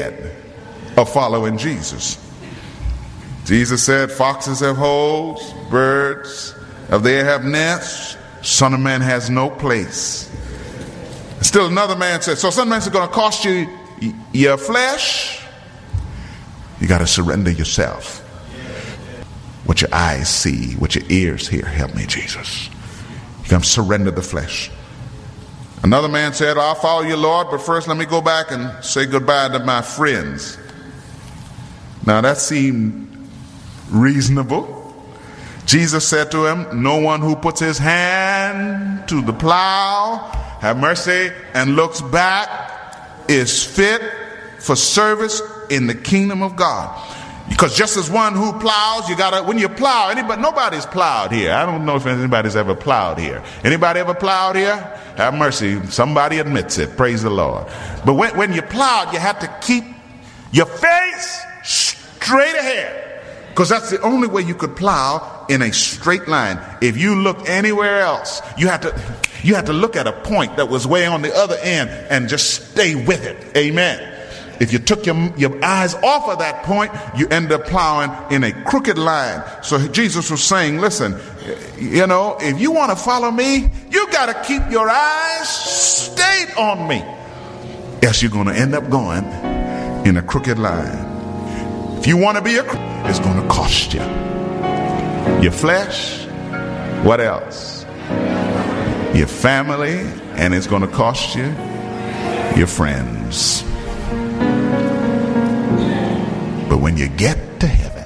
of following Jesus. Jesus said, foxes have holes, birds of the air have nests, Son of Man has no place. Still another man said, so Son of Man is going to cost you your flesh. You got to surrender yourself. What your eyes see, what your ears hear. Help me, Jesus. You got to surrender the flesh. Another man said, I'll follow you, Lord, but first let me go back and say goodbye to my friends. Now that seemed reasonable. Jesus said to him, no one who puts his hand to the plow, have mercy, and looks back is fit for service in the kingdom of God. Because just as one who plows, you gotta, when you plow, nobody's plowed here. I don't know if anybody's ever plowed here. Anybody ever plowed here? Have mercy. Somebody admits it. Praise the Lord. But when you plowed, you have to keep your face straight ahead. Because that's the only way you could plow in a straight line. If you look anywhere else, you had to look at a point that was way on the other end and just stay with it. Amen. If you took your eyes off of that point, you end up plowing in a crooked line. So Jesus was saying, listen, if you want to follow me, you got to keep your eyes stayed on me. Else you're going to end up going in a crooked line. If you want to be it's going to cost you your flesh. What else? Your family, and it's going to cost you your friends. But when you get to heaven,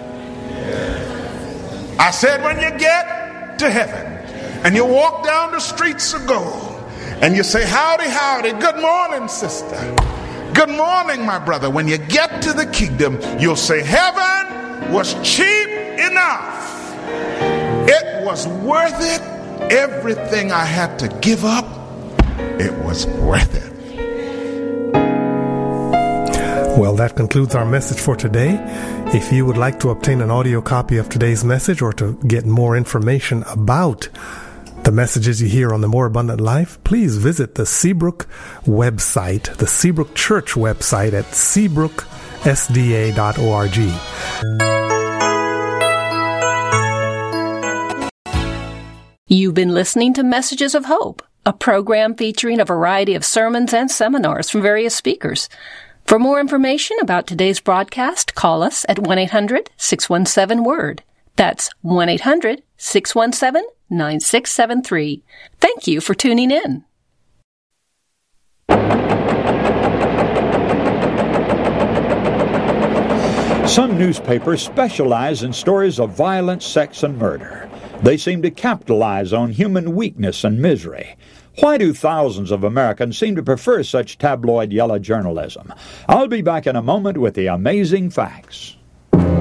I said when you get to heaven and you walk down the streets of gold and you say, howdy, howdy, good morning, sister. Good morning, my brother. When you get to the kingdom, you'll say, heaven was cheap enough. It was worth it. Everything I had to give up, it was worth it. Well, that concludes our message for today. If you would like to obtain an audio copy of today's message or to get more information about the messages you hear on the More Abundant Life, please visit the Seabrook website, the Seabrook Church website at seabrooksda.org. You've been listening to Messages of Hope, a program featuring a variety of sermons and seminars from various speakers. For more information about today's broadcast, call us at 1-800-617-WORD. That's 1-800-617-9673. Thank you for tuning in. Some newspapers specialize in stories of violence, sex, and murder. They seem to capitalize on human weakness and misery. Why do thousands of Americans seem to prefer such tabloid yellow journalism? I'll be back in a moment with the amazing facts.